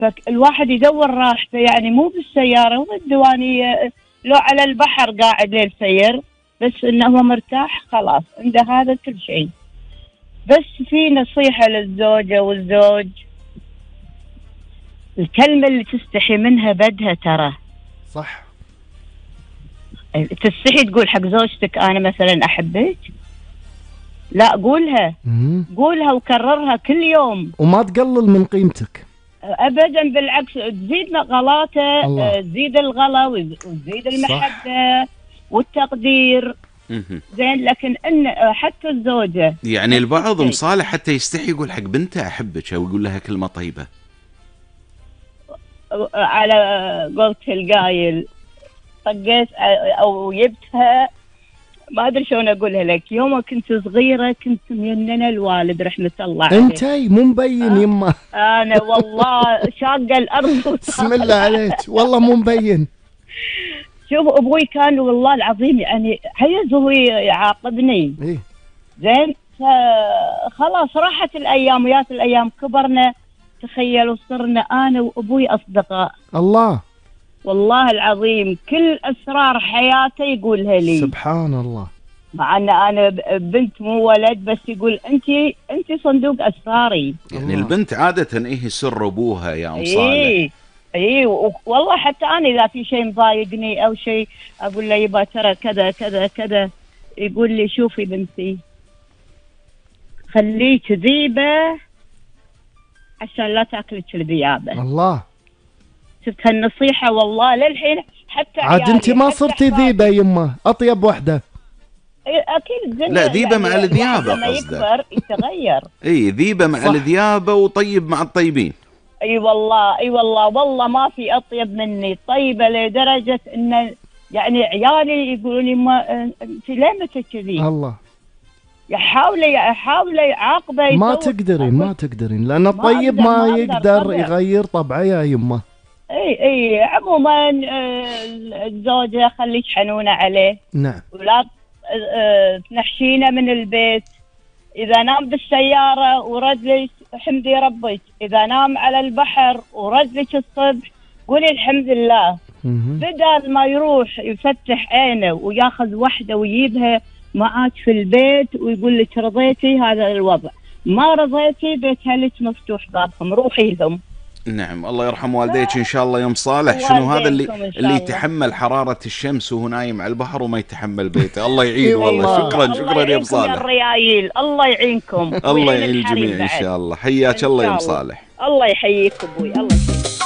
فالواحد يدور راحته، يعني مو بالسيارة والديوانية، لو على البحر قاعد ليل سير، بس انه هو مرتاح خلاص عنده هذا كل شيء. بس في نصيحة للزوجة والزوج، الكلمة اللي تستحي منها بدها ترى. صح. تستحي تقول حق زوجتك أنا مثلا أحبك؟ لا، قولها. قولها وكررها كل يوم، وما تقلل من قيمتك أبدا، بالعكس تزيد غلاته، تزيد الغلا وتزيد المحبة والتقدير. زين، لكن ان حتى الزوجة يعني البعض مصالح حتى يستحي يقول حق بنته أحبك أو يقول لها كلمة طيبة. على قولت القايل طقيت او جبتها، ما ادري شلون اقولها لك. يوم كنت صغيره كنت ميننه الوالد رحمه الله عليه. انتي مو مبين يمه. انا والله شاقه الارض. بسم الله عليك، والله مو مبين. شوف ابوي كان والله العظيم يعني عيز وهو يعاقبني. إيه؟ زين، خلاص راحت الايام ويات الايام، كبرنا، تخيلوا صرنا انا وابوي اصدقاء. الله. والله العظيم كل اسرار حياته يقولها لي. سبحان الله. مع ان انا بنت مو ولد، بس يقول انت صندوق اسراري. يعني البنت عاده ايه سر ابوها يا ام صالح. اي والله حتى انا اذا في شيء مضايقني او شيء اقول له يبا ترى كذا كذا كذا، يقول لي شوفي بنتي خليك ذيبه عشان لا تاكلك الذيابه. الله. شفت هالنصيحه والله للحين حتى عاد انت ما صرتي ذيبه يمه، اطيب وحده. اكيد. لا، ذيبه مع الذيابه لما يكبر يتغير. اي ذيبه مع الذيابه وطيب مع الطيبين. اي والله والله ما في اطيب مني، طيبه لدرجه ان يعني عيالي يقولوا لي ما انت ليه متى كذي؟ الله. يحاول يعاقبه. ما تقدرين لان الطيب ما يقدر يغير طبعه يا يمه. اي عموما الزوجه خليك حنونه عليه. نعم. ولا تنحشينه من البيت. اذا نام بالسياره ورجلك حمدي ربك، اذا نام على البحر ورجلك الصبح قولي الحمد لله. بدل ما يروح يفتح عينه وياخذ وحده ويجيبها معاك في البيت ويقول لك رضيتي، هذا الوضع. ما رضيتي بيت اهلك مفتوح بابهم، روحي لهم. نعم، الله يرحم والديك ان شاء الله يا ام صالح. شنو هذا اللي يتحمل حرارة الشمس وهو نايم على البحر وما يتحمل بيته؟ الله يعين. والله شكرا يا ام صالح. الريايل الله يعينكم. الله يعين الجميع ان شاء الله. حياك الله يا ام صالح. الله يحييك ابوي. الله